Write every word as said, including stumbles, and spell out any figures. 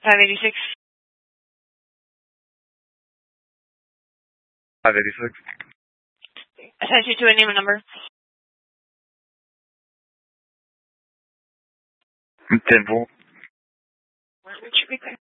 five eighty-six. five eighty-six. Attach you to a name and number. ten four. Should be clear.